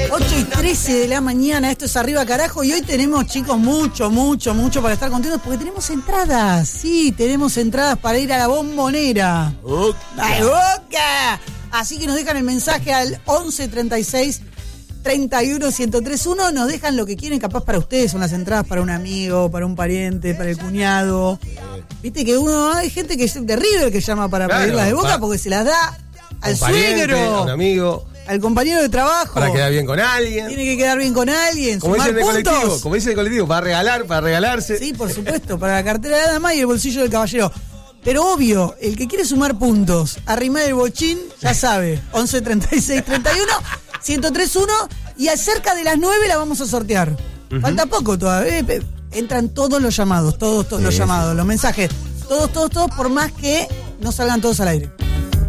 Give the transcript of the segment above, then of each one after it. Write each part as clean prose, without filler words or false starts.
8:13 de la mañana, esto es Arriba Carajo, y hoy tenemos, chicos, mucho para estar contentos, porque tenemos entradas. Sí, tenemos entradas para ir a la Bombonera. ¡Ay, Boca! Así que nos dejan el mensaje al 11 36 31 1031, nos dejan lo que quieren, capaz para ustedes son las entradas para un amigo, para un pariente, para el cuñado. Viste que hay gente que es de River que llama para pedirlas de Boca porque se las da al suegro, a un amigo, al compañero de trabajo. Para quedar bien con alguien. Tiene que quedar bien con alguien, como sumar dice el puntos. colectivo, como dice el colectivo, para regalar, para regalarse. Sí, por supuesto, para la cartera de la dama y el bolsillo del caballero. Pero obvio, el que quiere sumar puntos, arrimar el bochín, ya sabe, 11 36 31 1031, y cerca de las 9 la vamos a sortear. Falta poco todavía. Entran todos los llamados, todos los llamados, los mensajes, todos, por más que no salgan todos al aire.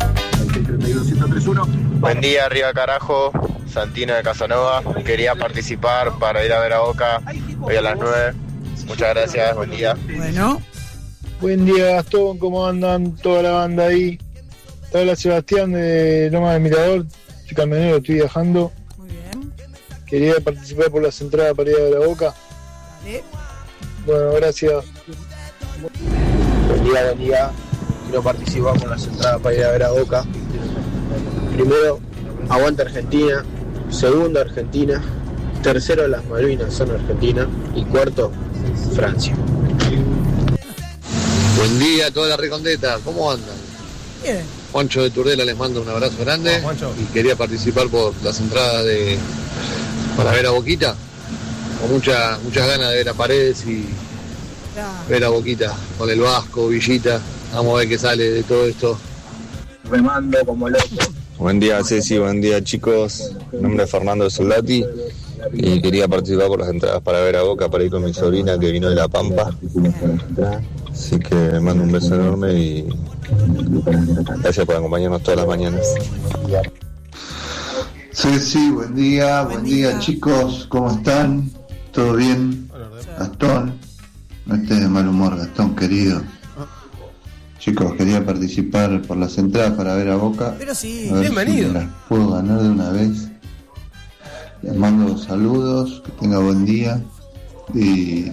Buen día, arriba carajo, Santino de Casanova. Quería participar para ir a ver a Boca hoy a las 9. Muchas gracias, buen día. Bueno. Buen día, Gastón, ¿cómo andan toda la banda ahí? Te habla Sebastián de Loma del Mirador, soy camionero, estoy viajando. Muy bien. Quería participar por las entradas para ir a ver a Boca. Dale. Bueno, gracias. Buen día, quiero participar por las entradas para ir a ver a Boca. Primero, aguanta Argentina. Segundo, Argentina. Tercero, las Malvinas son Argentina. Y cuarto, Francia. Buen día a toda la Recondeta, ¿cómo andan? Bien. Juancho de Turdela les mando un abrazo grande. Y quería participar por las entradas para ver a Boquita. Con muchas ganas de ver a Paredes y ver a Boquita con el Vasco, Villita. Vamos a ver qué sale de todo esto. Remando como loco. Buen día, Ceci, buen día, chicos. Mi nombre es Fernando Soldati y quería participar por las entradas para ver a Boca, para ir con mi sobrina que vino de La Pampa. Así que mando un beso enorme y gracias por acompañarnos todas las mañanas. Ceci, buen día chicos, ¿cómo están? ¿Todo bien? Gastón, no estés de mal humor, Gastón querido. Chicos, quería participar por las entradas para ver a Boca. Pero sí, bienvenido. Si las puedo ganar de una vez. Les mando saludos, que tenga buen día y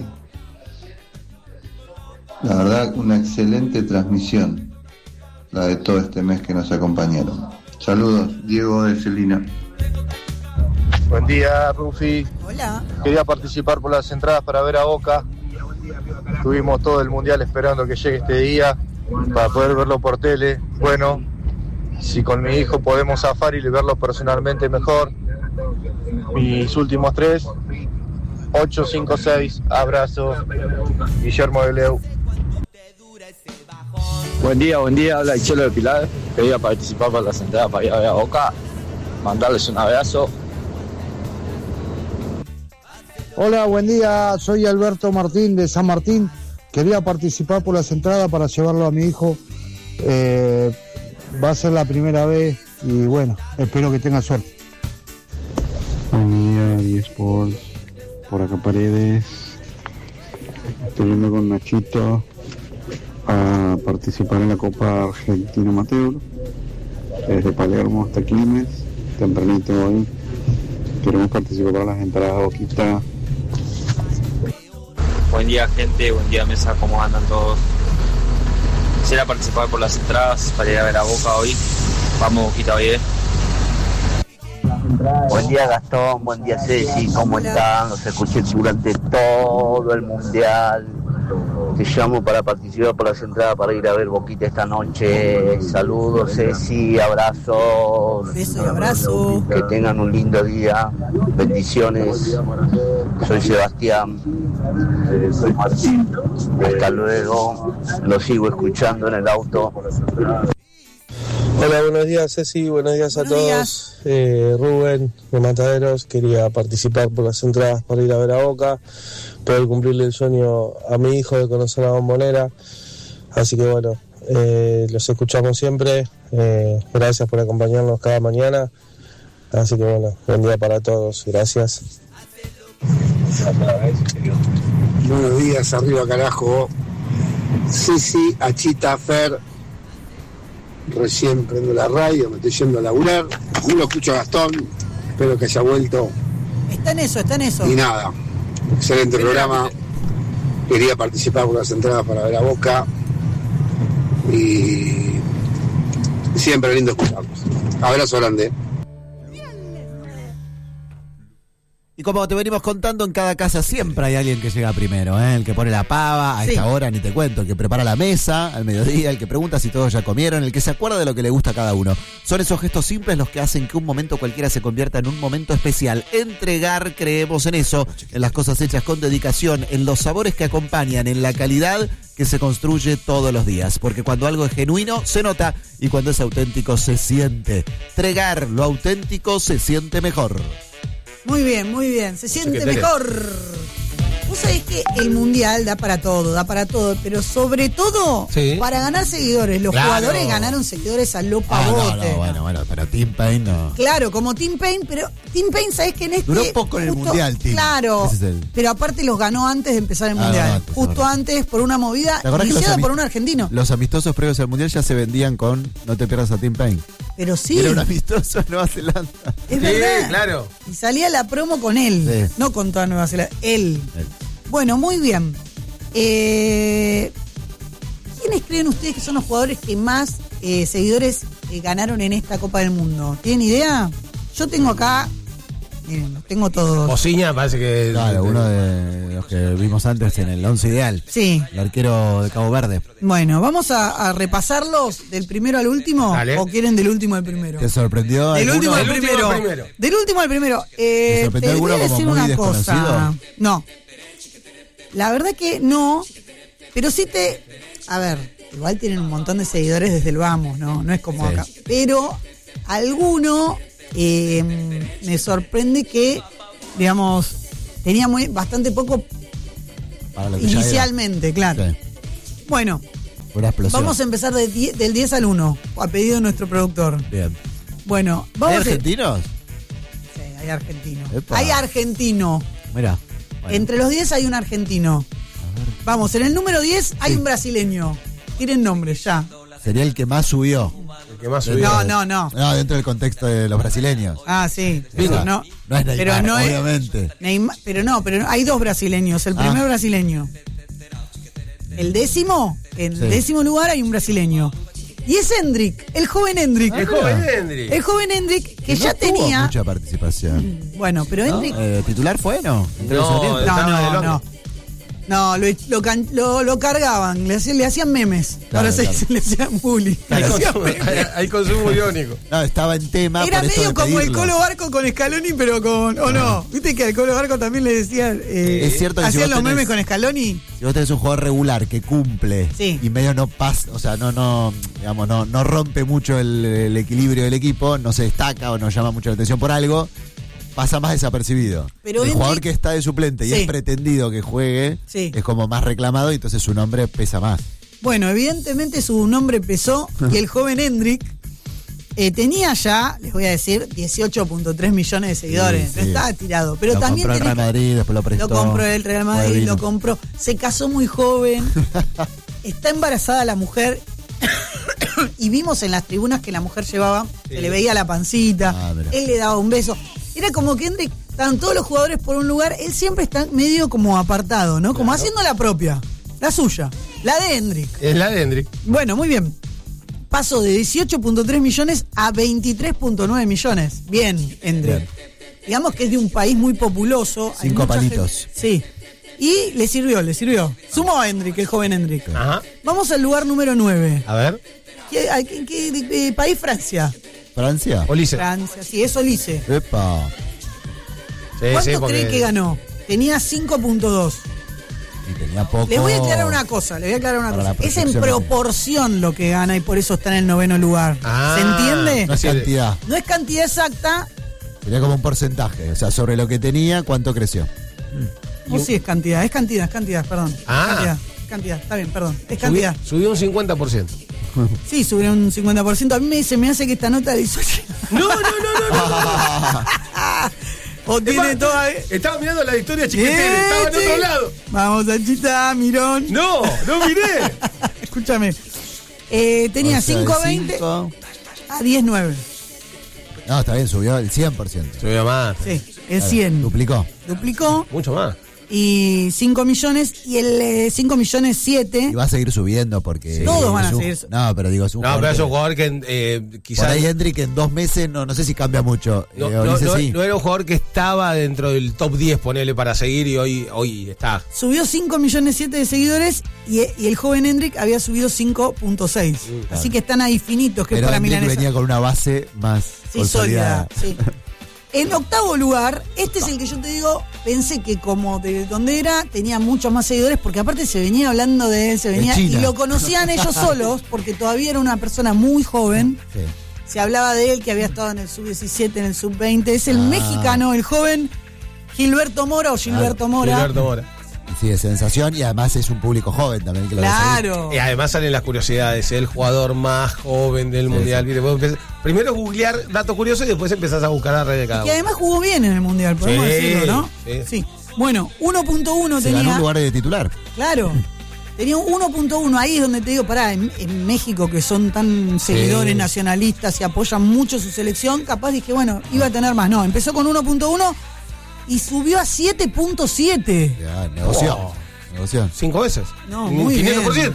la verdad una excelente transmisión, la de todo este mes que nos acompañaron. Saludos, Diego de Celina. Buen día, Rufi. Hola. Quería participar por las entradas para ver a Boca. Tuvimos todo el mundial esperando que llegue este día para poder verlo por tele. Bueno, si con mi hijo podemos zafar y verlo personalmente mejor. Mis últimos 3, 856, abrazo, Guillermo de Leu. Buen día, habla Chelo de Pilar. Quería participar por las entradas para ir a ver a Boca, mandarles un abrazo. Hola, buen día, soy Alberto Martín de San Martín. Quería participar por las entradas para llevarlo a mi hijo. Va a ser la primera vez y bueno, espero que tenga suerte. Buen día, eSports, por acá Paredes. Estoy yendo con Nachito a participar en la Copa Argentina Amateur, desde Palermo hasta Quilmes, tempranito hoy. Queremos participar por las entradas a Boquita. Buen día, gente, buen día, mesa, ¿cómo andan todos? Quisiera participar por las entradas para ir a ver a Boca hoy. Vamos, Boquita, bien. Buen día, Gastón, buen día, Ceci, ¿cómo están? Los escuché durante todo el mundial. Te llamo para participar por las entradas para ir a ver Boquita esta noche. Saludos, Ceci, abrazos. Beso y abrazo. Que tengan un lindo día. Bendiciones. Soy Sebastián. Soy Martín. Hasta luego. Lo sigo escuchando en el auto. Hola, buenos días, Ceci, buenos días a todos. Rubén de Mataderos, quería participar por las entradas para ir a ver a Boca, poder cumplirle el sueño a mi hijo de conocer la Bombonera. Así que bueno, los escuchamos siempre. Gracias por acompañarnos cada mañana. Así que bueno, buen día para todos. Gracias. Buenos días, arriba carajo. Ceci, Achita, Fer. Recién prendo la radio, me estoy yendo a laburar. No lo escucho a Gastón. espero que haya vuelto. Está en eso. Y nada, excelente programa. Quería participar por las entradas para ver a Boca. Y siempre lindo escucharlos. Abrazo grande. Y como te venimos contando, en cada casa siempre hay alguien que llega primero, ¿eh? El que pone la pava, a esta hora ni te cuento, el que prepara la mesa al mediodía, el que pregunta si todos ya comieron, el que se acuerda de lo que le gusta a cada uno. Son esos gestos simples los que hacen que un momento cualquiera se convierta en un momento especial. Entregar, creemos en eso, en las cosas hechas con dedicación, en los sabores que acompañan, en la calidad que se construye todos los días. Porque cuando algo es genuino, se nota, y cuando es auténtico, se siente. Entregar lo auténtico se siente mejor. Muy bien, se siente mejor. Vos sabés que el Mundial da para todo, pero sobre todo para ganar seguidores. Los jugadores ganaron seguidores a lo pavote. Bueno, pero Tim Payne no. Claro, como Tim Payne, pero Tim Payne, ¿sabés que en este... Duró poco en el Mundial, Tim. Claro, pero aparte los ganó antes de empezar el Mundial. Justo antes, por una movida iniciada por un argentino. Los amistosos previos al Mundial ya se vendían con "no te pierdas a Tim Payne". Pero sí. Era un amistoso en Nueva Zelanda. Es verdad. Claro. Y salía la promo con él, no con toda Nueva Zelanda. Él. Bueno, muy bien. ¿Quiénes creen ustedes que son los jugadores que más seguidores ganaron en esta Copa del Mundo? ¿Tienen idea? Yo tengo acá, miren, los tengo todos. Osiña parece que... Claro, uno de los que vimos antes en el 11 ideal. Sí. El arquero de Cabo Verde. Bueno, vamos a repasarlos del primero al último. Dale. ¿O quieren del último al primero? ¿Te sorprendió Del alguno? último al primero. Del último al primero. ¿Te sorprendió alguno voy a como decir muy una desconocido? cosa. No. La verdad que no. Pero sí a ver, igual tienen un montón de seguidores desde el vamos, ¿no? No es como acá. Pero alguno me sorprende que, digamos, tenía bastante poco inicialmente, claro. Sí. Bueno, vamos a empezar del 10 al 1, a pedido de nuestro productor. Bien. Bueno, vamos. ¿Hay argentinos? Sí, hay argentinos. Epa. Hay argentino. Mirá. Bueno. Entre los 10 hay un argentino. Vamos, en el número 10 hay un brasileño. Tienen nombres ya. Sería el que más subió. El que más subió. No. No, dentro del contexto de los brasileños. Ah, sí. Pero no es Neymar, pero no obviamente. Neymar, pero hay dos brasileños. El primer brasileño. El décimo, en el décimo lugar hay un brasileño. Y es Endrick, el joven Endrick. El joven Endrick que ya no tuvo tenía mucha participación. Bueno, pero Endrick ¿titular fue, no? No, lo cargaban, le hacían memes. Claro, ahora le hacían bullying. Hay consumo irónico. No, estaba en tema. Era por medio como el Colo Barco con Scaloni, pero con... ¿O no? ¿Viste que al Colo Barco también le decían... es cierto que hacían los memes con Scaloni? Si vos tenés un jugador regular que cumple y medio no pasa, o sea, no rompe mucho el equilibrio del equipo, no se destaca o no llama mucho la atención por algo, pasa más desapercibido. Pero el jugador que está de suplente y es pretendido que juegue, es como más reclamado y entonces su nombre pesa más. Bueno, evidentemente su nombre pesó y el joven Endrick tenía ya, les voy a decir, 18.3 millones de seguidores. No estaba tirado. Pero también compró el Real Madrid, después lo prestó. Lo compró el Real Madrid, lo compró. Se casó muy joven. Está embarazada la mujer. Y vimos en las tribunas que la mujer llevaba, se le veía la pancita, él le daba un beso. Era como que Endrick, estaban todos los jugadores por un lugar, él siempre está medio como apartado, ¿no? Como haciendo la propia, la suya, la de Endrick. Es la de Endrick. Bueno, muy bien. Pasó de 18.3 millones a 23.9 millones. Bien, Endrick. Bien. Digamos que es de un país muy populoso. 5 palitos. Sí. Y le sirvió. Sumó a Endrick, el joven Endrick. Ajá. Vamos al lugar número 9. A ver. ¿Qué país? Francia. ¿Francia? Olice. Francia, sí, es Olice. Epa. ¿Cuánto cree que ganó? Tenía 5.2. Y tenía poco. Le voy a aclarar una cosa. Es en proporción lo que gana y por eso está en el 9º lugar. ¿Se entiende? No es cantidad. No es cantidad exacta. Sería como un porcentaje. O sea, sobre lo que tenía, ¿cuánto creció? No, sí, es cantidad, perdón. Cantidad, está bien, perdón. Es cantidad. Subió un 50%. Sí, subió un 50%. A mí me hace que esta nota de 18. No. O tiene toda... Estaba mirando la historia chiquitera, estaba en otro lado. Vamos, Anchita, mirón. No miré. Escúchame. Tenía 5.20 a 10.9. No, está bien, subió el 100%. Subió más. Sí, el 100. Duplicó. Mucho más. Y 5 millones y el 5 millones 7. Y va a seguir subiendo porque... Todos van a seguir. No, pero digo, es un jugador. No, pero es un jugador que quizás... Por ahí Hendrik en 2 meses no sé si cambia mucho. No sí. era un jugador que estaba dentro del top 10, ponele, para seguir, y hoy está. Subió 5 millones 7 de seguidores y el joven Hendrik había subido 5.6. Así que están ahí finitos, que pero es para Hendrik Milanesa. venía con una base más consolidada. Sólida. Sí. En octavo lugar, este es el que yo te digo, pensé que como de donde era, tenía muchos más seguidores, porque aparte se venía hablando de él, y lo conocían ellos solos, porque todavía era una persona muy joven. Sí. Se hablaba de él, que había estado en el sub-17, en el sub-20. Es el mexicano, el joven Gilberto Mora o Gilberto Mora. Gilberto Mora. Sí, de sensación, y además es un público joven también. Que lo claro. Y además salen las curiosidades, el jugador más joven del Mundial. Sí. Primero googlear datos curiosos y después empezás a buscar la red de cada uno. Y además jugó bien en el Mundial, podemos decirlo, ¿no? Sí. Bueno, 1.1 se tenía... ganó un lugar de titular. Claro. Tenía un 1.1, ahí es donde te digo, pará, en México, que son tan seguidores nacionalistas y apoyan mucho su selección, capaz dije, bueno, iba a tener más. No, empezó con 1.1 y subió a 7.7. Ya, negoció. 5 veces. No, muy 500%. bien.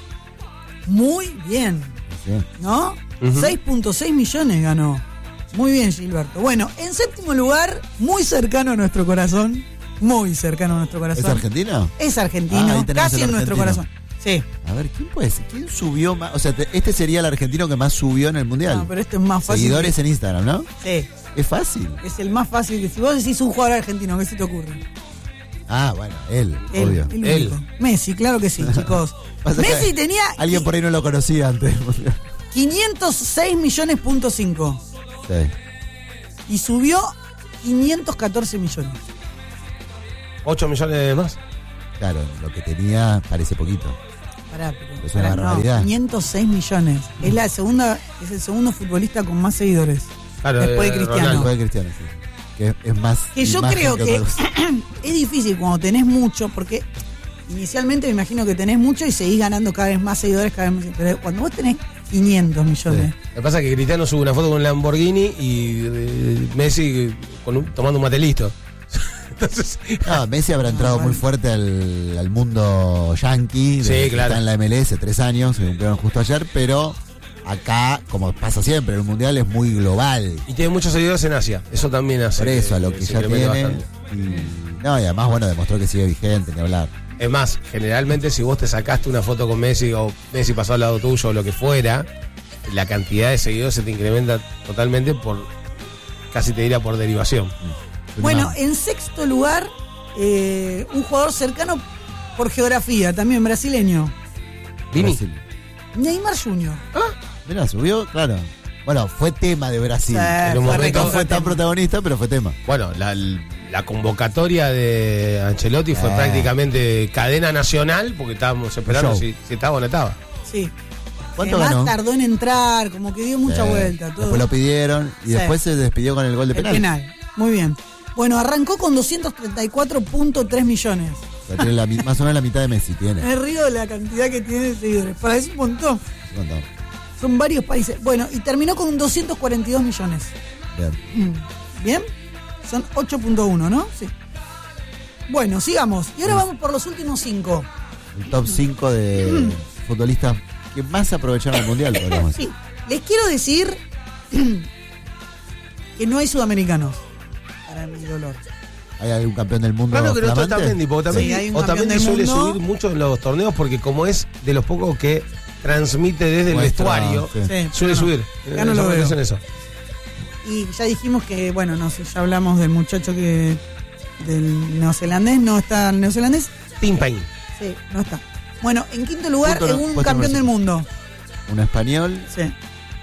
Muy bien. Sí. ¿No? 6.6 millones ganó. Muy bien, Gilberto. Bueno, en séptimo lugar, muy cercano a nuestro corazón. Muy cercano a nuestro corazón. ¿Es argentino? Es argentino, casi en nuestro corazón. Sí. A ver, ¿quién puede ser? ¿Quién subió más? O sea, este sería el argentino que más subió en el Mundial. No, pero este es más fácil. Seguidores en Instagram, ¿no? Sí. Es fácil. Es el más fácil. Que si vos decís un jugador argentino, ¿qué se te ocurre? Ah, bueno, él. Obvio. Él. Messi, claro que sí, chicos. Messi tenía... Alguien por ahí no lo conocía antes. 506 millones.5. Sí. Y subió 514 millones. 8 millones más. Claro, lo que tenía parece poquito. Pará, es una barbaridad. 506 millones. Es el segundo futbolista con más seguidores. Claro, después de Cristiano. Después de Cristiano, sí. Que es más. Que yo creo que es difícil cuando tenés mucho, porque inicialmente me imagino que tenés mucho y seguís ganando cada vez más seguidores, pero cuando vos tenés 500 millones. Sí. Lo que pasa es que Cristiano sube una foto con un Lamborghini y Messi tomando un mate listo. Entonces, Messi habrá entrado muy fuerte al mundo yankee. Sí, claro. Está en la MLS 3 años, se cumplieron justo ayer, pero acá, como pasa siempre, el mundial es muy global. Y tiene muchos seguidores en Asia, eso también hace. Por eso, a lo que ya tiene. Y además, bueno, demostró que sigue vigente, ni hablar. Es más, generalmente si vos te sacaste una foto con Messi o Messi pasó al lado tuyo o lo que fuera, la cantidad de seguidores se te incrementa totalmente casi te diría por derivación. Bueno, en sexto lugar, un jugador cercano por geografía, también brasileño. Vini. Neymar Jr. Mirá, subió, claro. Bueno, fue tema de Brasil. Sí, en un momento no fue tan protagonista, pero fue tema. Bueno, la convocatoria de Ancelotti fue prácticamente cadena nacional, porque estábamos esperando si estaba o no estaba. Sí. ¿Cuánto Además ganó? Tardó en entrar, como que dio mucha vuelta. Todo. Después lo pidieron y después se despidió con el gol de penal. Muy bien. Bueno, arrancó con 234.3 millones. O sea, tiene más o menos la mitad de Messi tiene. Me río de la cantidad que tiene de seguidores. Para eso un montón. Son varios países. Bueno, y terminó con 242 millones. Bien. ¿Bien? Son 8.1, ¿no? Sí. Bueno, sigamos. Y ahora vamos por los últimos 5. El top 5 de futbolistas que más aprovecharon el mundial, podríamos decir. Sí. Les quiero decir que no hay sudamericanos. Para mi dolor. ¿Hay algún campeón del mundo? Claro que no está Mendy, porque también suele mundo. subir mucho en los torneos, porque como es de los pocos que transmite desde el vestuario, suele subir. Ya no lo veo. Eso. Y ya dijimos que, bueno, no sé, ya hablamos del muchacho del neozelandés, no está el neozelandés. Tim Payne. Sí, no está. Bueno, en quinto lugar, un campeón del mundo. Un español. Sí.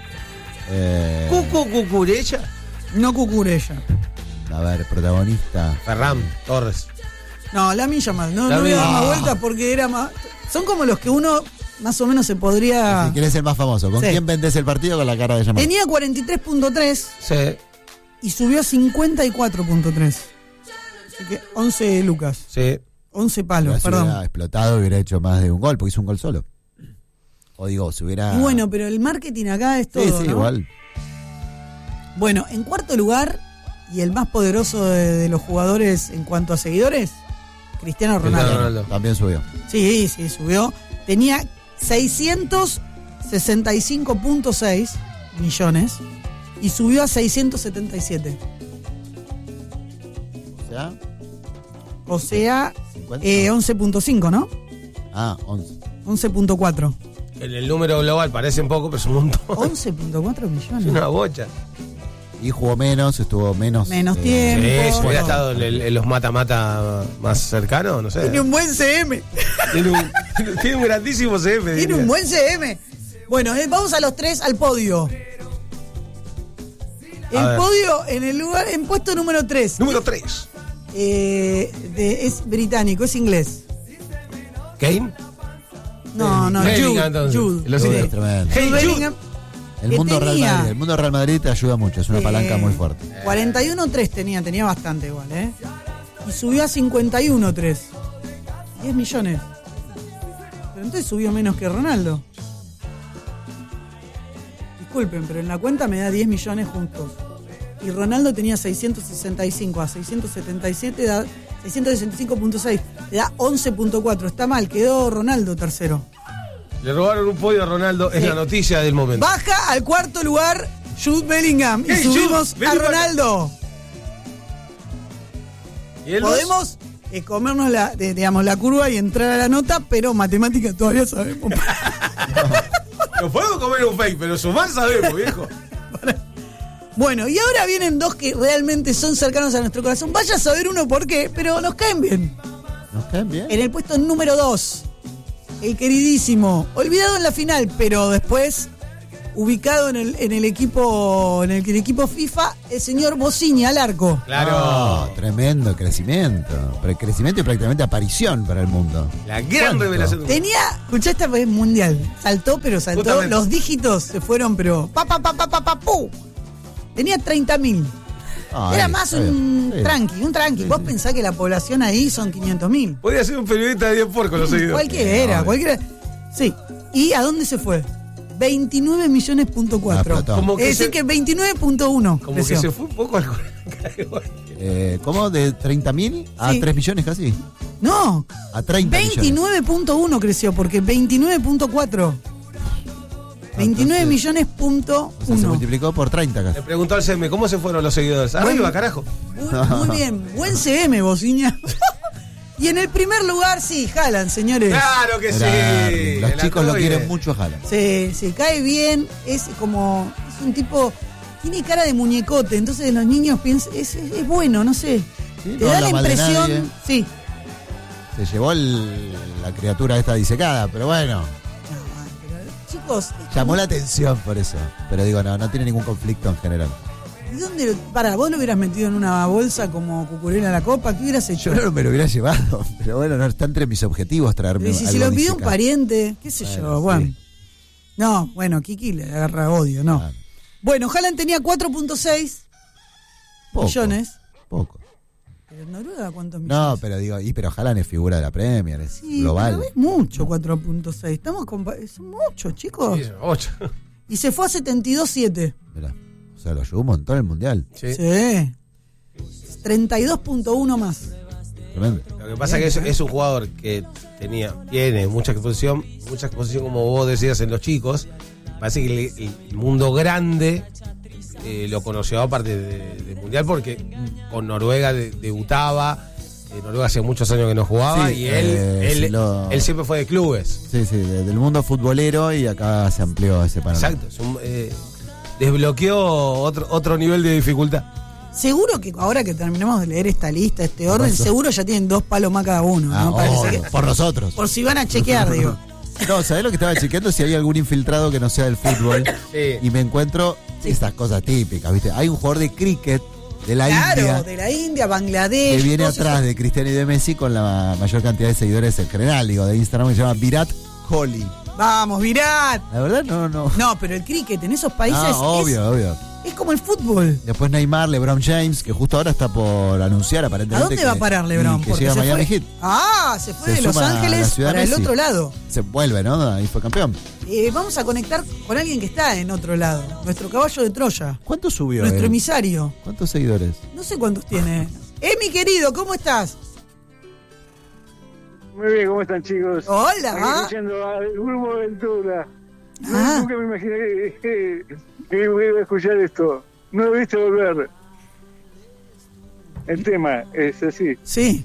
¿Cucurella? No Cucurella. A ver, protagonista. Ferran Torres. No, Lamine Yamal. No voy a dar más vueltas porque era más. Son como los que uno más o menos se podría. ¿Quién es el más famoso? ¿Con quién vendés el partido? Con la cara de Yamal. Tenía 43.3. Sí. Y subió a 54.3. Así que 11 lucas. Sí. 11 palos, si hubiera explotado, hubiera hecho más de un gol, porque hizo un gol solo. O digo, si hubiera. Y bueno, pero el marketing acá es todo. Sí, ¿no? igual. Bueno, en cuarto lugar, y el más poderoso de los jugadores en cuanto a seguidores, Cristiano Ronaldo. También subió. Sí, subió. Tenía 665.6 millones y subió a 677. O sea, 11.5, ¿no? 11. 11.4. En el número global parecen poco, pero es un montón. 11.4 millones. Es una bocha. Y jugó menos, estuvo menos tiempo. Sí, si hubiera estado en los mata-mata más cercanos, no sé. Tiene un buen CM. Tiene un grandísimo CM. Tiene un buen CM. Bueno, vamos a los tres al podio. El podio en puesto número 3. Número 3. Es británico, es inglés. ¿Kane? No, Jude. Jude. El mundo Real Madrid te ayuda mucho, es una palanca muy fuerte. 41.3 tenía bastante igual, y subió a 51.3. 10 millones. Pero entonces subió menos que Ronaldo. Disculpen, pero en la cuenta me da 10 millones juntos. Y Ronaldo tenía 665 a 677, da 665.6, le da 11.4. Está mal, quedó Ronaldo tercero. Le robaron un podio a Ronaldo, es la noticia del momento. Baja al cuarto lugar Jude Bellingham y subimos a Ronaldo. ¿Y podemos comernos la curva y entrar a la nota, pero matemática todavía sabemos. Nos podemos comer un fake, pero sumar sabemos, viejo. Bueno, y ahora vienen dos que realmente son cercanos a nuestro corazón. Vaya a saber uno por qué, pero nos caen bien. ¿Nos caen bien? En el puesto número 2, el queridísimo, olvidado en la final, pero después ubicado en el equipo FIFA, el señor Bossini al arco. Claro. Tremendo crecimiento. Pero crecimiento y prácticamente aparición para el mundo. La gran revelación. Escuchá, esta vez mundial. Saltó. Justamente. Los dígitos se fueron, pero ¡pu! Tenía 30.000. Era más un tranqui. Vos pensás que la población ahí son 500.000. Podría ser un periodista de 10 por con los seguidores. Cualquiera. Sí. ¿Y a dónde se fue? 29 millones.4. Es decir que 29.1. Como que se fue un poco al ¿Cómo? ¿De 30.000 a 3 millones casi? No. A 30 29.1 creció, porque 29.4. 29 millones.1. O sea, se multiplicó por 30 casi. Le preguntó al CM, ¿cómo se fueron los seguidores? Arriba, carajo. Muy bien. Buen CM, Bociña. Y en el primer lugar, sí, Haaland, señores. Claro que sí. Los chicos lo quieren mucho a Haaland. Sí, cae bien. Es un tipo, tiene cara de muñecote. Entonces los niños piensan, es bueno, no sé. ¿Sí? Te da la impresión. Sí. Se llevó la criatura esta disecada, pero bueno. Chicos. Llamó la atención por eso. Pero digo, no tiene ningún conflicto en general. ¿Y dónde? Vos lo hubieras metido en una bolsa como Cucurella la copa, ¿qué hubieras hecho? Yo no me lo hubiera llevado, pero bueno, no está entre mis objetivos traerme algo. Si lo pidió un pariente, qué sé yo, bueno. Sí. No, bueno, Kiki le agarra odio, no. Claro. Bueno, Haaland tenía 4.6 millones. Poco. ¿Pero en Noruega cuántos millones? No, pero digo, pero Haaland es figura de la Premier, es global. Pero es mucho 4.6. Son muchos, chicos. Sí, 8. Y se fue a 72.7. Mirá. O sea, lo llevó un montón el mundial. Sí. 32.1 más. Tremendo. Lo que pasa es que es un jugador que tiene mucha exposición como vos decías en los chicos. Parece que el mundo grande lo conoció aparte del mundial porque con Noruega debutaba. Noruega hace muchos años que no jugaba y él siempre fue de clubes. Sí, del mundo futbolero y acá se amplió ese panorama. Exacto. Desbloqueó otro nivel de dificultad. Seguro que ahora que terminamos de leer esta lista, este orden, seguro ya tienen 2 palos más cada uno, ¿no? Por nosotros. Por si van a chequear, digo. No, ¿sabés lo que estaba chequeando? Si hay algún infiltrado que no sea del fútbol. Sí. Y me encuentro estas cosas típicas, ¿viste? Hay un jugador de cricket de la India. Claro, de la India, Bangladesh. Que viene atrás de Cristiano y de Messi con la mayor cantidad de seguidores en general, digo, de Instagram, que se llama Virat Kohli. Vamos, Virat. La verdad, no. No, pero el cricket en esos países obvio. Es como el fútbol. Después Neymar, LeBron James, que justo ahora está por anunciar aparentemente. ¿A dónde va a parar LeBron? Que llega a Miami Heat. Se fue de Los Ángeles para el otro lado. Se vuelve, ¿no? Ahí fue campeón. Vamos a conectar con alguien que está en otro lado. Nuestro caballo de Troya. ¿Cuánto subió? Nuestro emisario. ¿Cuántos seguidores? No sé cuántos tiene. Mi querido, ¿cómo estás? Muy bien, ¿cómo están, chicos? Hola. Aquí escuchando al Grupo Aventura. Nunca me imaginé que iba a escuchar esto. No he visto volver. El tema es así. Sí.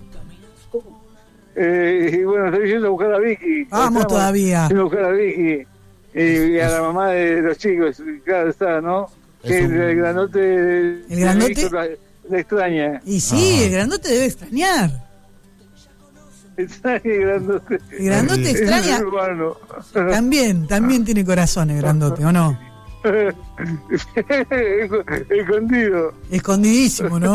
Y bueno, estoy yendo a buscar a Vicky. Vamos todavía. Yendo a buscar a Vicky y a la mamá de los chicos. Claro está, ¿no? Que el grandote. El grandote. La extraña. Y sí, el grandote debe extrañar. Extraña el grandote. El grandote extraña. También tiene corazón el grandote, ¿o no? Escondido. Escondidísimo, ¿no?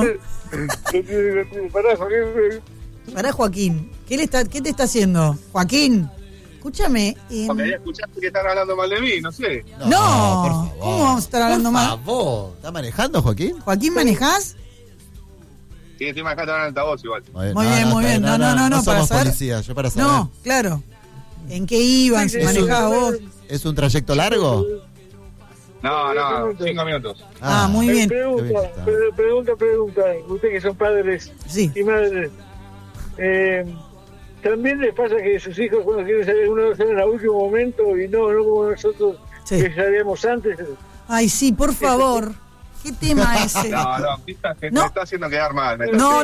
Pará, Joaquín. ¿Qué te está haciendo? Joaquín, escúchame. Porque ya escuchaste que están hablando mal de mí, no sé. No, por favor. ¿Cómo vamos a estar hablando mal? Por favor. ¿Estás manejando, Joaquín? ¿Joaquín, manejás? Sí, estoy manejando en altavoz igual. Muy bien. No, para somos saber. Policía, yo para saber. No, claro. ¿En qué iban? ¿Se manejaba vos? ¿Es un trayecto largo? No, 5 minutos. Muy bien. Pregunta. Ustedes que son padres y madres. ¿También les pasa que sus hijos cuando quieren salir uno salen a último momento y no como nosotros que salíamos antes? Ay, sí, por favor. ¿Qué tema ese? No, me está haciendo quedar mal. No.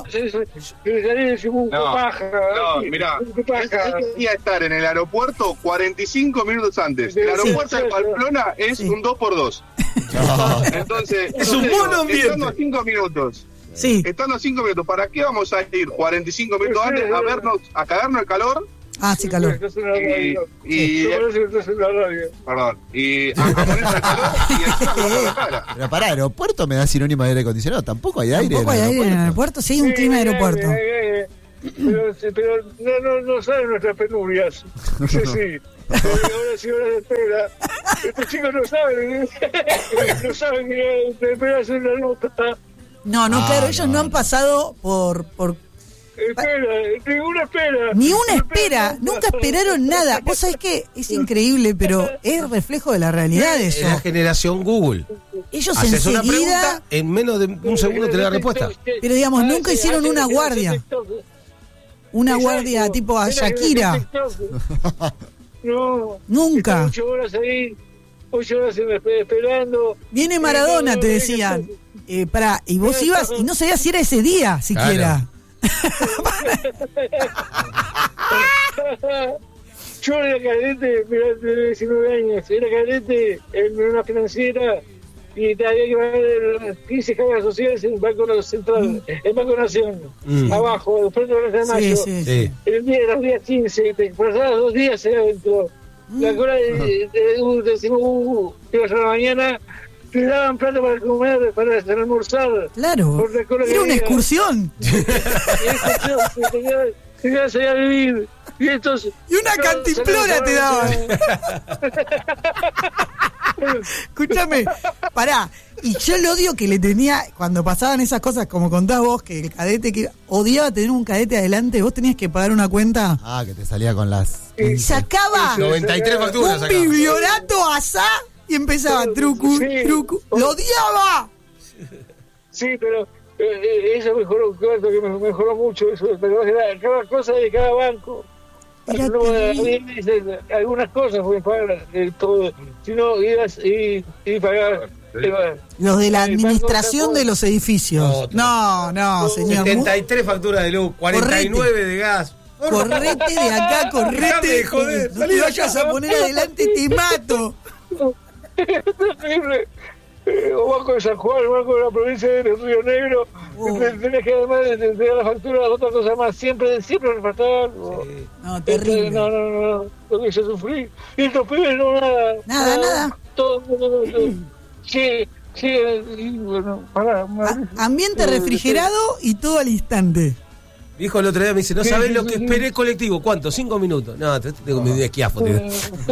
Mirá, quería estar en el aeropuerto 45 minutos antes. El aeropuerto de Pamplona es un 2x2. Entonces, es un buen ambiente. Estando a 5 minutos. Sí. Estando a 5 minutos, ¿para qué vamos a ir 45 minutos antes a cagarnos el calor? Sí, calor. Perdón. Y a ponerse el calor y encima con la cara. Pero para aeropuerto me da sinónimo de aire acondicionado. Tampoco hay aire. Tampoco hay aire en el aeropuerto. Sí, hay un clima de aeropuerto. Pero no saben nuestras penurias. Sí. Ahora sí, ahora se espera. Estos chicos no saben que te esperas una nota. No, claro, ellos no han pasado por... Ni una espera, nunca esperaron nada. Vos sabés que es increíble, pero es reflejo de la realidad eso. Es la generación Google. Ellos haces enseguida... una pregunta, en menos de un segundo te da la respuesta. Pero digamos, nunca hicieron una guardia. Una guardia tipo a Shakira. No. Nunca. 8 horas ahí, 8 horas esperando. Viene Maradona, te decían. Y vos ibas y no sabías si era ese día siquiera. Yo era cadete, de 19 años, era cadete en una financiera y había que pagar 15 cargas sociales en Banco Central, en Banco Nación, abajo, frente a la Plaza de Mayo. Sí. Los días 15, te pasabas 2 días adentro. La cola decimos, ibas a la mañana. Te daban plata para comer, para almorzar. Claro, era una excursión. Te quedas allá a vivir. Y una cantimplora te daban. Escúchame, pará. Y yo el odio que le tenía cuando pasaban esas cosas, como contás vos, que el cadete que odiaba tener un cadete adelante, vos tenías que pagar una cuenta. Que te salía con las... Sacaba 93 facturas. Un bibliorato asá. Y empezaba truco. ¡Lo odiaba! Sí, pero eso mejoró, claro que mejoró mucho eso. Cada cosa de cada banco. Algunas cosas pueden pagar todo. Si no, ibas y pagar. Los de la administración de los edificios. No, señor. 73 facturas de luz, 49 de gas. Correte de acá, correte. Joder, no te vayas a poner adelante, te mato. Terrible. O Banco de San Juan, Banco de la provincia de Río Negro, tenés que además de entregar la factura, otra cosa más, siempre me faltaba algo. No, terrible. No, lo que yo sufrí. Y estos pibes nada. Todo. Sí, y bueno, pará. Ambiente refrigerado y todo al instante. Dijo el otro día, me dice, no sabés lo que esperé colectivo. ¿Cuánto? 5 minutos. No, te tengo mi esquiafo.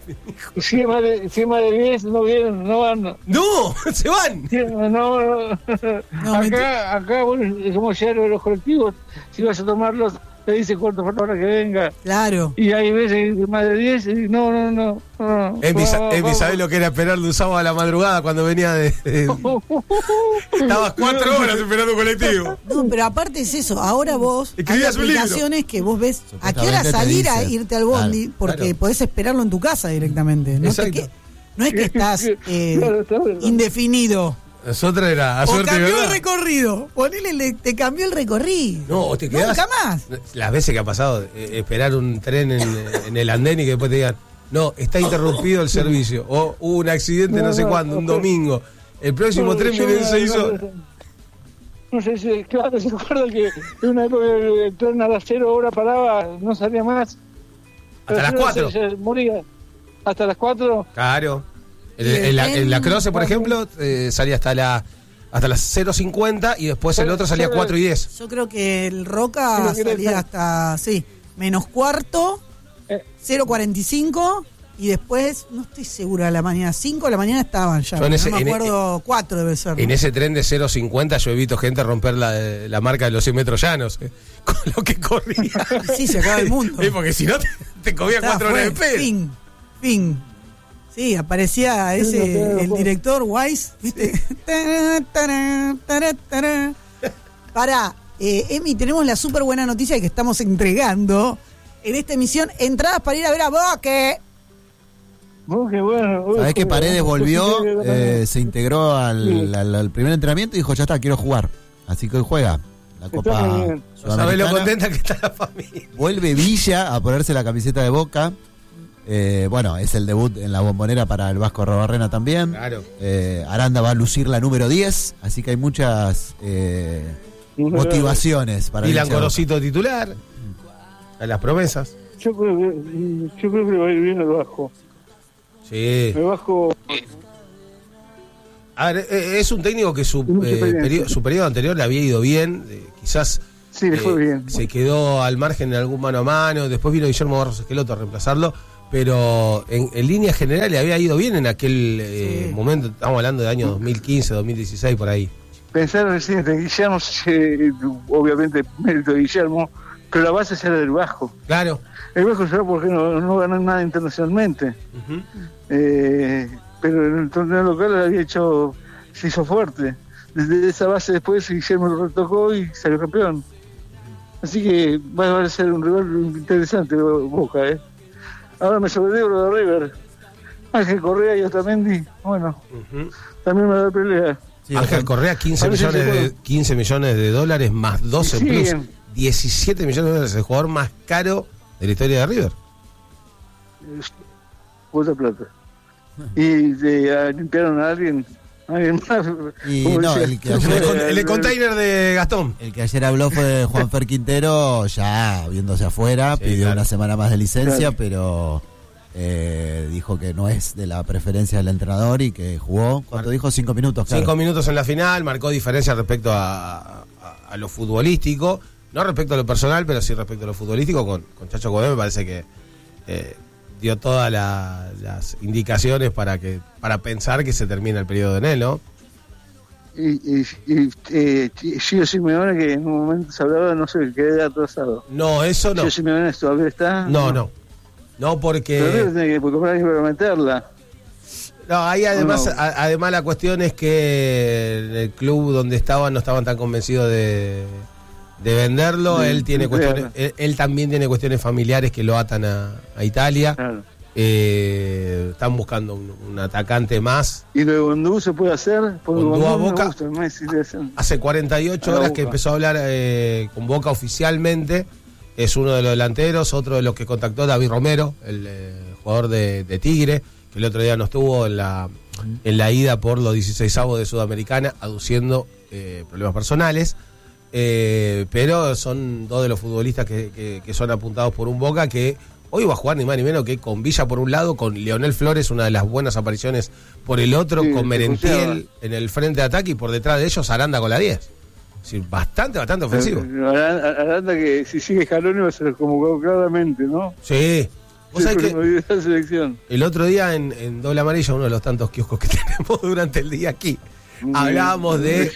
Si es más de 10, no vienen, no van. ¡No! ¡Se van! No. Acá, bueno, como ya los colectivos, si vas a tomarlos, te dice cuánto falta para que venga. Claro. Y hay veces más de 10 y no. Emi, ¿sabés lo que era esperar de un sábado a la madrugada cuando venía de... Estabas 4 horas esperando un colectivo. No, pero aparte es eso. Ahora vos hay aplicaciones que vos ves a qué hora salir a irte al bondi, porque podés esperarlo en tu casa directamente. No es que estás indefinido. Nosotros era a suerte, cambió ¿verdad? el recorrido. Ponele, te cambió el recorrido. No, te quedás. Nunca más. Las veces que ha pasado, esperar un tren en el andén y que después te digan, no, está interrumpido el servicio. O hubo un accidente no sé cuándo, un domingo. El próximo tren viene en 6 horas. No sé si, claro, se acuerda que en una época el tren a las 0 horas paraba, no salía más. Hasta las 4. Se moría. Hasta las 4. Claro. En la Croce, por ejemplo, salía hasta las 0:50 y después el otro salía 4:10. Yo creo que el Roca salía hasta, menos cuarto, 0:45 y después, no estoy segura, a la mañana, 5 de la mañana estaban ya. No me acuerdo, 4 debe ser. ¿No? En ese tren de 0:50 yo he visto gente romper la marca de los 100 metros llanos, con lo que corría. Sí, se acaba el mundo. Porque si no te comía 4 horas de pedo. Fin. Sí, aparecía el director Wise, ¿viste? Pará, Emi, tenemos la súper buena noticia de que estamos entregando en esta emisión entradas para ir a ver a Boque. Boque, bueno. ¿Sabés que Paredes volvió, se integró al primer entrenamiento y dijo, ya está, quiero jugar? Así que hoy juega la Copa Sudamericana. ¿Sabés lo contenta que está la familia? Vuelve Villa a ponerse la camiseta de Boca. Bueno, es el debut en la Bombonera para el Vasco Arrobarrena también. Claro. Aranda va a lucir la número 10, así que hay muchas motivaciones para Dylan Corosito titular. A las promesas. Yo creo que le va a ir bien el Vasco. Sí. El Vasco. A ver, es un técnico que su periodo anterior le había ido bien, quizás. Sí, le fue bien. Se quedó al margen en algún mano a mano. Después vino Guillermo Barros Esqueloto a reemplazarlo. Pero en línea general le había ido bien en aquel momento. Estamos hablando de años 2015, 2016, por ahí. Pensar recién de Guillermo, obviamente mérito de Guillermo, pero la base era del Vasco. Claro. El Vasco será porque no ganó nada internacionalmente. Pero en el torneo local se hizo fuerte. Desde esa base después Guillermo lo retocó y salió campeón. Así que va a ser un rival interesante Boca, Ahora me sobrevivo lo de River. Ángel Correa y Otamendi, bueno, también me da pelea. Sí, Ángel Correa, 15 millones de dólares más 12 plus. 17 millones de dólares, el jugador más caro de la historia de River. Puta plata. Y limpiaron a alguien más. Y no, el container de Gastón. El que ayer habló fue Juanfer Quintero, ya viéndose afuera, pidió una semana más de licencia, pero dijo que no es de la preferencia del entrenador y que jugó, ¿cuánto dijo? 5 minutos. 5 minutos en la final, marcó diferencia respecto a lo futbolístico, no respecto a lo personal, pero sí respecto a lo futbolístico. Con Chacho Coudet me parece que dio todas las indicaciones para pensar que se termina el periodo en él, ¿no? Y Gio Simeone, que en un momento se hablaba, no sé, que queda atrasado. No, eso no. Gio Simeone todavía está. No, porque... Pero tiene que comprar para meterla. No, ahí además la cuestión es que en el club donde estaban no estaban tan convencidos de venderlo. Él tiene cuestiones, él también tiene cuestiones familiares que lo atan a Italia. Claro. Están buscando un atacante más. ¿Y lo de Gondú se puede hacer? Gondú a Boca. Hace 48 horas que empezó a hablar con Boca oficialmente. Es uno de los delanteros, otro de los que contactó David Romero, el jugador de Tigre, que el otro día no estuvo en la ida por los 16avos de Sudamericana, aduciendo problemas personales. Pero son dos de los futbolistas que son apuntados por un Boca que hoy va a jugar ni más ni menos que con Villa por un lado, con Leonel Flores, una de las buenas apariciones por el otro, con Merentiel en el frente de ataque y por detrás de ellos Aranda con la 10. Es decir, bastante ofensivo. Aranda que si sigue Scaloni va a ser convocado claramente, ¿no? Sí. Vos sabés que la selección. El otro día en Doble Amarilla, uno de los tantos kioscos que tenemos durante el día aquí, hablábamos de...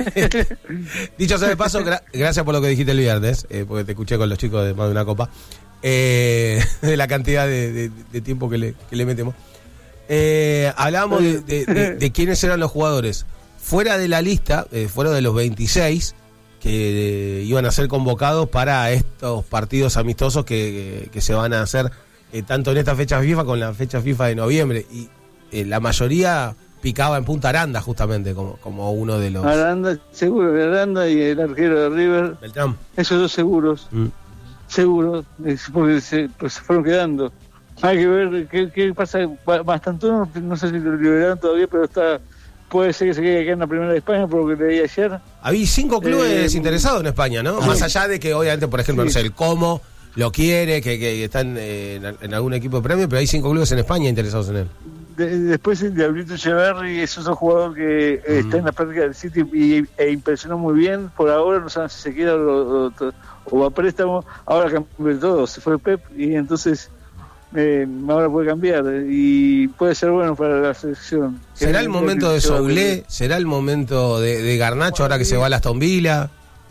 Dicho sea de paso, gracias por lo que dijiste el viernes, porque te escuché con los chicos de Más de una Copa, de la cantidad de tiempo que le metemos. Hablábamos de quiénes eran los jugadores fuera de la lista, fuera de los 26 que iban a ser convocados para estos partidos amistosos que se van a hacer tanto en esta fecha FIFA como en la fecha FIFA de noviembre. Y la mayoría picaba en Punta Aranda, justamente, como uno de los... Aranda, seguro, Aranda y el arquero de River. Beltrán. Esos dos seguros. Seguros, porque se fueron quedando. Hay que ver qué pasa. Bastante, no sé si lo liberaron todavía, pero puede ser que se quede acá en la primera de España, por lo que leí ayer. Había 5 clubes interesados en España, ¿no? Más allá de que, obviamente, por ejemplo, no sé, el Como lo quiere, que están en algún equipo de premio, pero hay 5 clubes en España interesados en él. Después el Diablito Echeverri es otro jugador que está en la práctica del City e impresionó muy bien. Por ahora no saben si se queda o va a préstamo. Ahora cambió todo, se fue Pep y entonces ahora puede cambiar y puede ser bueno para la selección. ¿Será el momento de Soulé? ¿Será el momento de Garnacho ahora que se va a Aston Villa?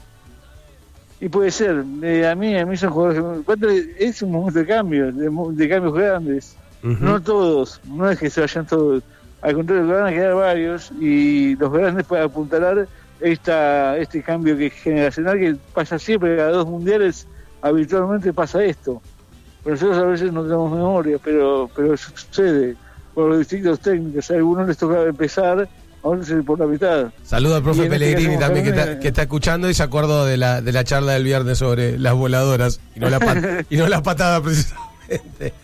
Y puede ser. A mí son jugadores que es un momento de cambio, de cambios grandes. No todos, no es que se vayan todos, al contrario, van a quedar varios y los grandes pueden apuntalar este cambio que es generacional, que pasa siempre, cada 2 mundiales habitualmente pasa esto. Pero nosotros a veces no tenemos memoria, pero sucede por los distintos técnicos. A algunos les toca empezar, a otros por la mitad. Saludo al profe Pellegrini también que está escuchando y se acordó de la charla del viernes sobre las voladoras y no la patada precisamente.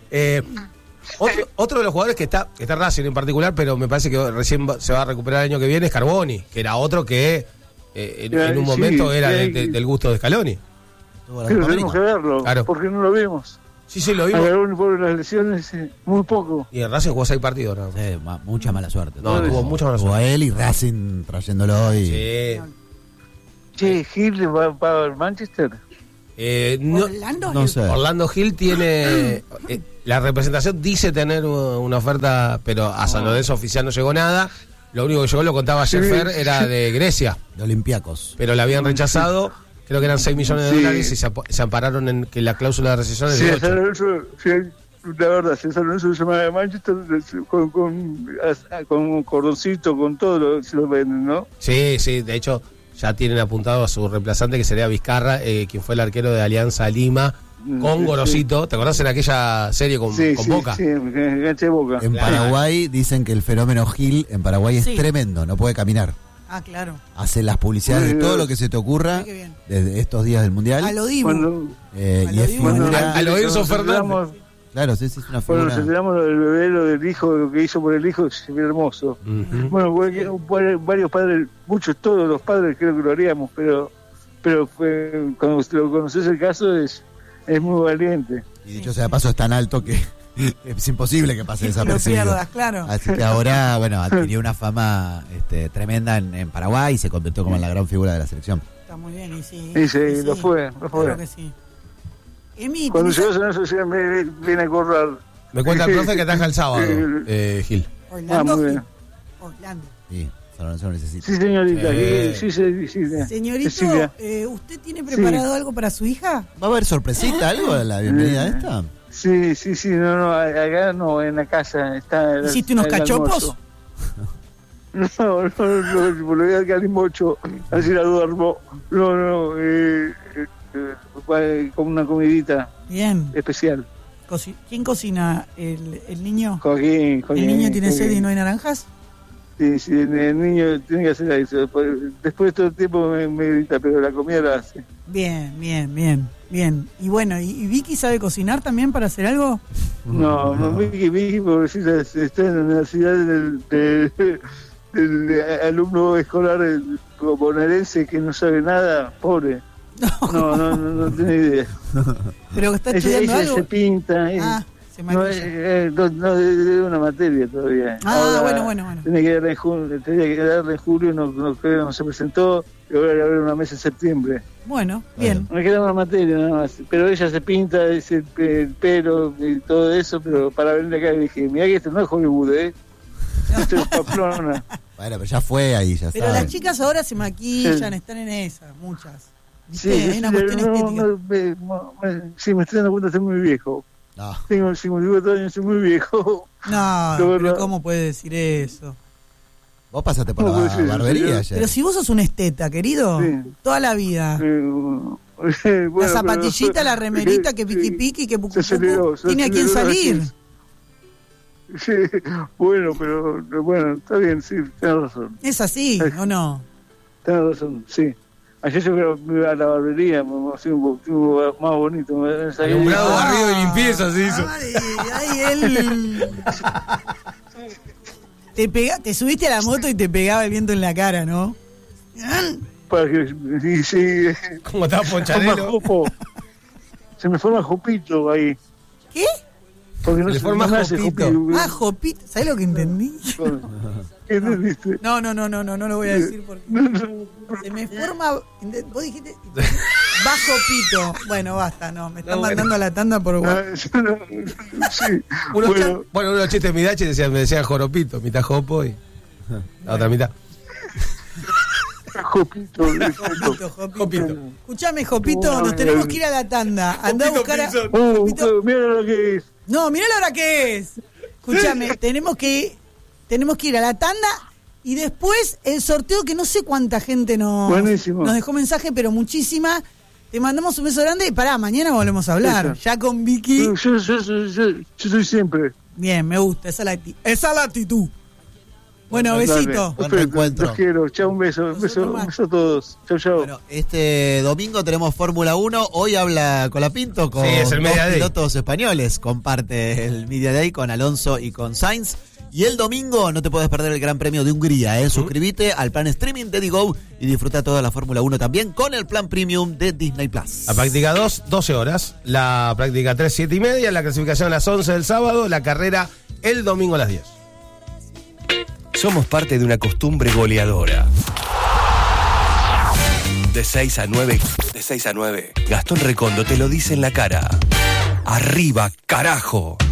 Otro de los jugadores que está Racing en particular, pero me parece que recién se va a recuperar el año que viene, es Carboni, que era otro que en un momento era del gusto de Scaloni. Pero tenemos que verlo, claro. Porque no lo vimos. Sí, lo vimos. Carboni por las lesiones, muy poco. Y en Racing jugó 6 partidos, ¿no? Sí, mucha mala suerte. Tuvo mucha mala suerte. Jugó a él y Racing trayéndolo y... Sí. Che, Gil va al Manchester. No sé. Orlando Gil tiene la representación dice tener una oferta, pero a San Lorenzo oficial no llegó nada. Lo único que llegó, lo contaba ayer Fer, era de Grecia, de Olympiacos, pero la habían rechazado. Creo que eran 6 millones de dólares y se ampararon en que la cláusula de rescisión es de 8. La verdad, si San Lorenzo se llama de Manchester, con cordoncito, con todo se lo venden, ¿no? Sí, de hecho ya tienen apuntado a su reemplazante, que sería Vizcarra, quien fue el arquero de Alianza Lima, con Gorosito. ¿Te acordás en aquella serie con Boca? Sí, enganche Boca. En Paraguay dicen que el fenómeno Gil en Paraguay es tremendo, no puede caminar. Ah, claro. Hace las publicidades de todo lo que se te ocurra desde estos días del Mundial. A lo Dibu. A lo Enzo Fernández. Claro, sí, es una figura. Bueno, nos enteramos del bebé, lo del hijo, lo que hizo por el hijo, es hermoso. Bueno, varios padres, todos los padres creo que lo haríamos, pero cuando lo conoces el caso es muy valiente. Y dicho sea de paso, es tan alto que es imposible que pase desapercibido. Claro. Así que ahora, adquirió una fama tremenda en Paraguay y se convirtió como en la gran figura de la selección. Está muy bien, y sí. Sí, lo fue. Creo que sí. Emi, cuando llegó a San Lorenzo me viene a correr. Me cuenta el profe que ataja el sábado, Gil. Orlando. Sí, San Lorenzo necesita. Sí, señorita. Señorito, ¿usted tiene preparado algo para su hija? ¿Va a haber sorpresita, algo a la bienvenida esta? Sí, no, acá no, en la casa. ¿Hiciste unos cachopos? No, por lo que al mocho, así la duermo. Con una comidita especial. ¿Quién cocina? ¿El niño? Joaquín. ¿El niño tiene sed y no hay naranjas? Sí, el niño tiene que hacer eso. Después todo el tiempo me grita, pero la comida la hace. Bien. Y bueno, ¿y Vicky sabe cocinar también para hacer algo? No, Vicky, pobrecita, está en la universidad del alumno escolar bonaerense que no sabe nada, pobre. No tiene idea. Pero está estudiando ella algo. Se pinta. se maquilla. De una materia todavía. Ah, ahora, bueno. Tenía que darle en julio, no se presentó, y ahora le abre una mesa en septiembre. Bueno, bien. Me queda una materia nada más, pero ella se pinta el pelo y todo eso, pero para venir acá le dije, mirá que esto no es Hollywood, esto es Pamplona. Bueno, pero ya fue ahí, ya pero sabe. Las chicas ahora se maquillan, están en esa, muchas. Sí, hay una cuestión estética. Sí, me estoy dando cuenta, estoy muy viejo. No. Tengo 52 años, soy muy viejo. No, pero ¿cómo puede decir eso? Vos pasaste por la barbería ayer. Pero si vos sos un esteta, querido, toda la vida. La zapatillita, la remerita, que piqui, que pucu, tiene a quién salir. Sí, bueno, está bien, sí, tenés razón. ¿Es así o no? Tenés razón, sí. Ayer yo me iba a la barbería, así un poco más bonito. Alumbrado, barrido y limpieza se hizo. Ay, él... Te subiste a la moto y te pegaba el viento en la cara, ¿no? Para que, sí. ¿Cómo estaba Poncharelo? Se me forma Jopito ahí. ¿Qué? Porque no se forma Jopito. Jopito. ¿Sabes lo que entendí? ¿Qué entendiste? No lo voy a decir porque se me forma. Vos dijiste bajo pito. Bueno, basta, me están mandando a la tanda por WhatsApp. Sí. Unos chistes Midachi me decían Joropito, mitad Jopo y la otra mitad. Jopito. Escuchame, Jopito, nos tenemos que ir a la tanda. Andá a buscar a. Mira lo que es. No, mira la hora que es. Escúchame, tenemos que ir a la tanda y después el sorteo, que no sé cuánta gente nos dejó mensaje, pero muchísima. Te mandamos un beso grande y mañana volvemos a hablar. Eso. Ya con Vicky. Yo soy siempre. Bien, me gusta, esa es la actitud. Bueno, besito. Buen reencuentro. Los quiero. Chao, un beso a todos. Chao. Bueno, este domingo tenemos Fórmula 1. Hoy habla Colapinto con es el dos Media pilotos españoles. Comparte el Media Day con Alonso y con Sainz. Y el domingo no te puedes perder el Gran Premio de Hungría. Suscríbete al plan streaming de Digo y disfruta toda la Fórmula 1 también con el plan premium de Disney Plus. La práctica 2, 12 horas. La práctica 3, 7:30. La clasificación a las 11 del sábado. La carrera el domingo a las 10. Somos parte de una costumbre goleadora. De 6 a 9. Gastón Recondo te lo dice en la cara. Arriba, carajo.